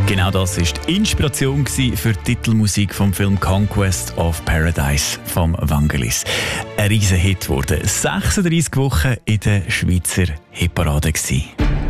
Genau das war die Inspiration für die Titelmusik vom Film Conquest of Paradise vom Vangelis. Ein riesen Hit wurde 36 Wochen in der Schweizer Hitparade gewesen.